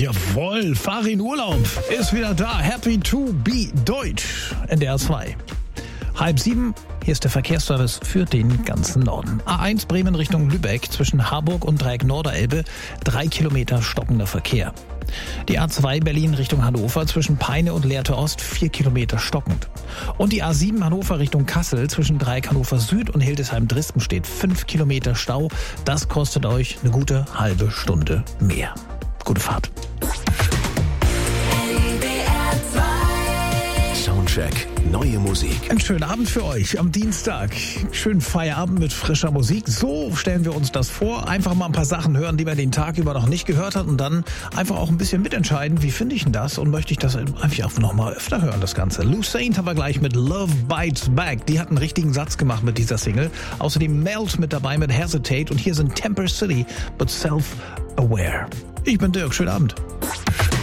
Jawohl, Farin Urlaub ist wieder da. Happy to be Deutsch. NDR 2. 6:30, hier ist der Verkehrsservice für den ganzen Norden. A1 Bremen Richtung Lübeck zwischen Harburg und Dreieck Norderelbe, 3 Kilometer stockender Verkehr. Die A2 Berlin Richtung Hannover zwischen Peine und Lehrte Ost, 4 Kilometer stockend. Und die A7 Hannover Richtung Kassel zwischen Dreieck Hannover Süd und Hildesheim-Dresden steht 5 Kilometer Stau. Das kostet euch eine gute halbe Stunde mehr. Gute Fahrt. Soundcheck. Neue Musik. Einen schönen Abend für euch am Dienstag. Schönen Feierabend mit frischer Musik. So stellen wir uns das vor. Einfach mal ein paar Sachen hören, die man den Tag über noch nicht gehört hat und dann einfach auch ein bisschen mitentscheiden, wie finde ich denn das und möchte ich das einfach auch noch mal öfter hören, das Ganze. Lou Saint haben wir gleich mit Love Bites Back. Die hat einen richtigen Satz gemacht mit dieser Single. Außerdem Melt mit dabei mit Hesitate und hier sind Temper City, but Self-Aware. Ich bin Dirk, schönen Abend.